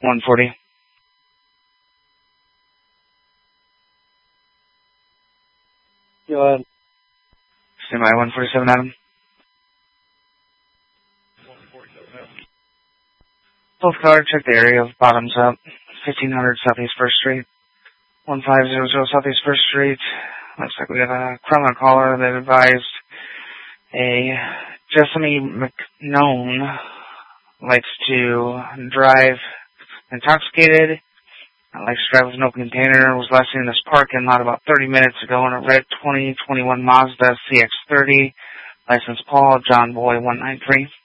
140. Go ahead. Stand by 147, Adam. 147. Both cars, check the area of bottoms up. 1500 Southeast 1st Street. 1500 Southeast 1st Street. Looks like we got a criminal caller that advised a Jessamy McNone likes to drive intoxicated. Likes to drive with an open container. Was last seen in this parking lot about 30 minutes ago in a red 2021 Mazda CX-30. License Paul John Boy 193.